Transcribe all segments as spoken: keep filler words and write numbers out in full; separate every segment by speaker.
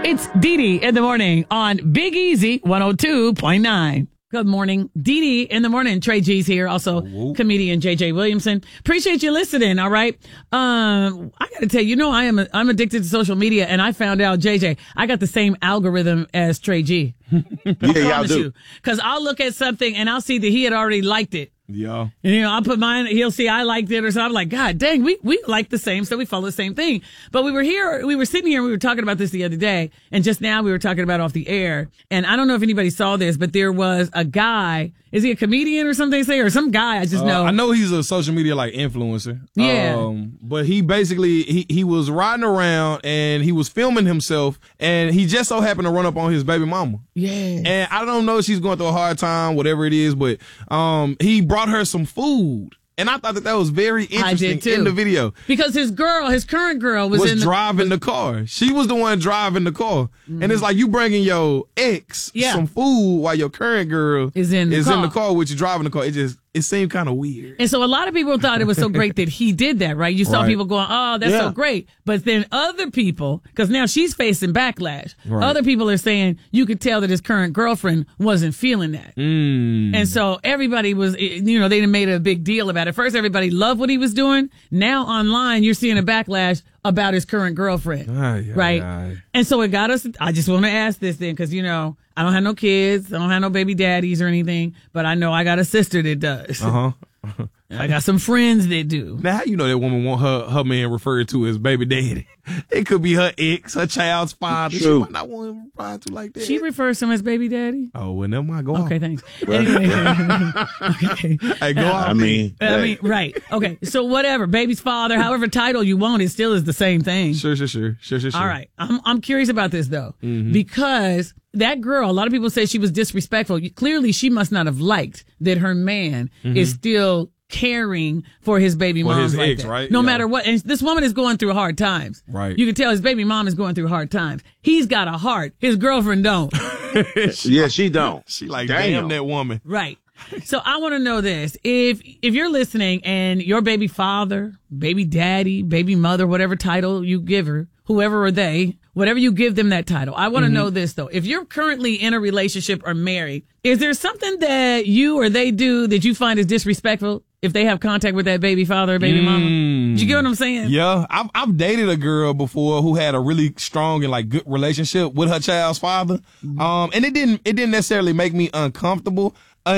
Speaker 1: It's Dee Dee in the morning on Big Easy one oh two point nine. Good morning. Dee Dee in the morning. Trey G's here. Also, Whoa. comedian J J Williamson. Appreciate you listening. All right. Um, I got to tell you, you know, I am, a, I'm addicted to social media, and I found out, J J, I got the same algorithm as Trey G.
Speaker 2: Yeah, y'all do.
Speaker 1: Because I'll look at something and I'll see that he had already liked it.
Speaker 3: Yeah.
Speaker 1: And, you know, I'll put mine, he'll see I liked it or something. I'm like, God dang, we, we like the same, so we follow the same thing. But we were here, we were sitting here and we were talking about this the other day. And just now we were talking about off the air. And I don't know if anybody saw this, but there was a guy. Is he a comedian or something they say? Or some guy, I just know.
Speaker 3: Uh, I know he's a social media like influencer.
Speaker 1: Yeah.
Speaker 3: Um, but he basically, he, he was riding around and he was filming himself and he just so happened to run up on his baby mama.
Speaker 1: Yeah.
Speaker 3: And I don't know if she's going through a hard time, whatever it is, but um, he brought her some food. And I thought that that was very interesting in the video.
Speaker 1: Because his girl, his current girl was,
Speaker 3: was
Speaker 1: in the,
Speaker 3: driving the car. She was the one driving the car. Mm-hmm. And it's like you bringing your ex yeah. some food while your current girl
Speaker 1: is in the
Speaker 3: is
Speaker 1: car.
Speaker 3: in the car with you driving the car. It just, it seemed kind of weird.
Speaker 1: And so a lot of people thought it was so great that he did that, right? You saw
Speaker 3: right.
Speaker 1: people going, oh, that's
Speaker 3: yeah.
Speaker 1: so great. But then other people, because now she's facing backlash.
Speaker 3: Right.
Speaker 1: Other people are saying you could tell that his current girlfriend wasn't feeling that.
Speaker 3: Mm.
Speaker 1: And so everybody was, you know, they made a big deal about it. First, everybody loved what he was doing. Now online, you're seeing a backlash about his current girlfriend.
Speaker 3: Aye,
Speaker 1: right?
Speaker 3: Aye, aye.
Speaker 1: And so it got us, I just want to ask this then, because, you know, I don't have no kids. I don't have no baby daddies or anything, but I know I got a sister that does.
Speaker 3: Uh-huh.
Speaker 1: I got some friends that do.
Speaker 3: Now, how you know that woman want her, her man referred to as baby daddy? It could be her ex, her child's father.
Speaker 2: True.
Speaker 3: She might not want him referred to like that.
Speaker 1: She refers to him as baby daddy?
Speaker 3: Oh, well, never mind. Go
Speaker 1: okay,
Speaker 3: on.
Speaker 1: Okay, thanks. Anyway. okay.
Speaker 3: Hey, go on.
Speaker 2: I mean.
Speaker 1: I
Speaker 2: hey.
Speaker 1: mean, right. Okay, so whatever. Baby's father, however title you want, it still is the same thing.
Speaker 3: Sure, sure, sure. Sure, sure, sure.
Speaker 1: All right. I'm, I'm curious about this, though,
Speaker 3: mm-hmm.
Speaker 1: because that girl, a lot of people say she was disrespectful. Clearly, she must not have liked that her man
Speaker 3: mm-hmm.
Speaker 1: is still caring for his baby
Speaker 3: for
Speaker 1: mom
Speaker 3: his
Speaker 1: like
Speaker 3: ex,
Speaker 1: that.
Speaker 3: right?
Speaker 1: No
Speaker 3: yeah.
Speaker 1: matter what. And this woman is going through hard times.
Speaker 3: Right.
Speaker 1: You can tell his baby mom is going through hard times. He's got a heart. His girlfriend don't.
Speaker 3: she,
Speaker 2: yeah, she don't.
Speaker 3: She like,
Speaker 2: damn,
Speaker 3: damn that woman.
Speaker 1: Right. So I want to know this. If if you're listening and your baby father, baby daddy, baby mother, whatever title you give her, whoever are they, whatever you give them that title. I want to mm-hmm. know this, though. If you're currently in a relationship or married, is there something that you or they do that you find is disrespectful if they have contact with that baby father or baby mm. mama? Do you get what I'm saying?
Speaker 3: Yeah. I've, I've dated a girl before who had a really strong and like good relationship with her child's father. Mm-hmm. Um, and it didn't, it didn't necessarily make me uncomfortable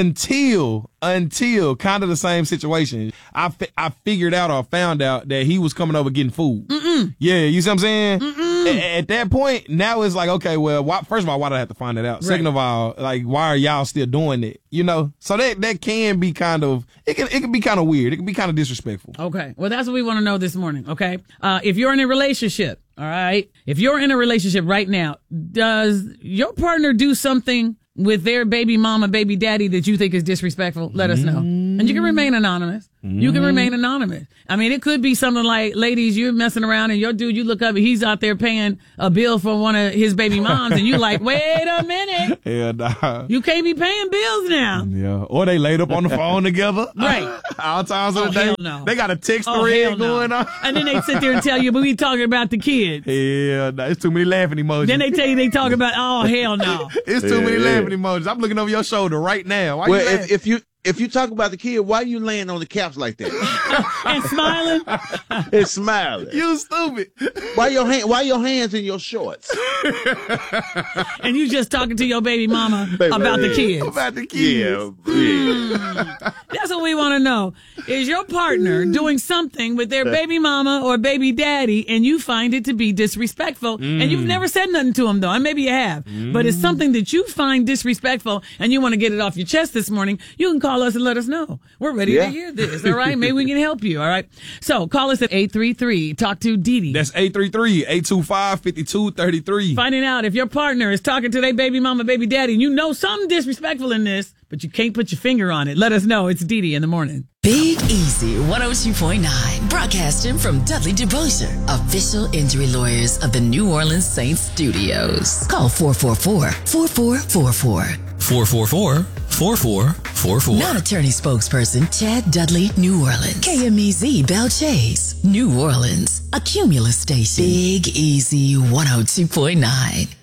Speaker 3: until, until kind of the same situation. I, fi- I figured out or found out that he was coming over getting food.
Speaker 1: Mm-mm.
Speaker 3: Yeah. You see what I'm saying?
Speaker 1: A-
Speaker 3: at that point, now it's like, okay, well, why, first of all, why did I have to find that out? Right. Second of all, like, why are y'all still doing it? You know? So that, that can be kind of, it can, it can be kind of weird. It can be kind of disrespectful.
Speaker 1: Okay. Well, that's what we want to know this morning. Okay. Uh, if you're in a relationship, all right, if you're in a relationship right now, does your partner do something with their baby mama, baby daddy that you think is disrespectful? Let us know. And you can remain anonymous. You can remain anonymous. I mean, it could be something like, ladies, you're messing around and your dude, you look up and he's out there paying a bill for one of his baby moms and you like, wait a minute.
Speaker 3: Yeah, nah.
Speaker 1: You can't be paying bills now.
Speaker 3: Yeah. Or they laid up on the phone together.
Speaker 1: Right.
Speaker 3: All times
Speaker 1: oh,
Speaker 3: of the day.
Speaker 1: Hell no.
Speaker 3: They got a text
Speaker 1: oh,
Speaker 3: thread
Speaker 1: no.
Speaker 3: going on.
Speaker 1: And then they sit there and tell you, but we talking about the kids.
Speaker 3: Yeah, nah, it's too many laughing emojis.
Speaker 1: Then they tell you they talk about, oh, hell no.
Speaker 3: It's too
Speaker 2: yeah,
Speaker 3: many
Speaker 2: yeah.
Speaker 3: laughing emojis. I'm looking over your shoulder right now. Why
Speaker 2: well,
Speaker 3: you
Speaker 2: if, if you if you talk about the kid, why are you laying on the couch like that?
Speaker 1: And smiling?
Speaker 2: And smiling.
Speaker 3: You stupid.
Speaker 2: Why your hand? Why your hands in your shorts?
Speaker 1: And you just talking to your baby mama
Speaker 2: Baby,
Speaker 1: about
Speaker 2: yeah.
Speaker 1: the kids.
Speaker 3: About the kids.
Speaker 2: Yeah. yeah.
Speaker 1: Mm. That's what we want to know. Is your partner doing something with their baby mama or baby daddy and you find it to be disrespectful mm. and you've never said nothing to them, though, and maybe you have, mm. but it's something that you find disrespectful and you want to get it off your chest this morning, you can call us and let us know. We're ready
Speaker 2: yeah.
Speaker 1: to hear this, all right? Maybe we can help you, all right? So call us at eight three three, talk to Dee Dee.
Speaker 3: That's eight three three, eight two five, five two three three.
Speaker 1: Finding out if your partner is talking to their baby mama, baby daddy, and you know something disrespectful in this, but you can't put your finger on it. Let us know. It's Dee Dee in the morning.
Speaker 4: Big Easy one oh two point nine, broadcasting from Dudley DeBosier, official injury lawyers of the New Orleans Saints studios. Call four four four, four four four four.
Speaker 5: four four four, four four four four.
Speaker 4: Non-attorney spokesperson Chad Dudley, New Orleans. K M E Z Bell Chase, New Orleans. A Cumulus station. Big Easy one oh two point nine.